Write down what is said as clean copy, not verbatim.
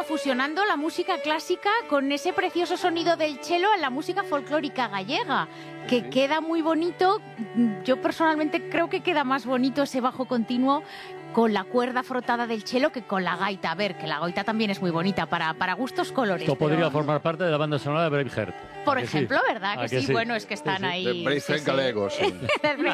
Bueno, fusionando la música clásica con ese precioso sonido del cello en la música folclórica gallega, que queda muy bonito. Yo personalmente creo que queda más bonito ese bajo continuo con la cuerda frotada del cello que con la gaita. A ver, que la gaita también es muy bonita, para gustos colores. Esto podría formar parte de la banda sonora de Braveheart. Por ejemplo, ¿verdad? ¿A Que sí? Bueno, es que están ahí... De Braveheart galego, sí.